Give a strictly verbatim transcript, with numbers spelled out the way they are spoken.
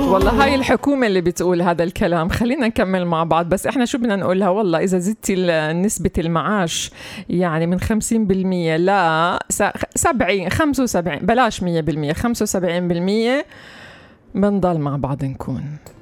والله هاي الحكومة اللي بتقول هذا الكلام. خلينا نكمل مع بعض. بس احنا شو بدنا نقولها؟ والله إذا زدتي نسبة المعاش يعني من خمسين بالمية لا سبعين خمسة وسبعين، بلاش مية بالمية، خمسة وسبعين بالمية، بنضل مع بعض نكون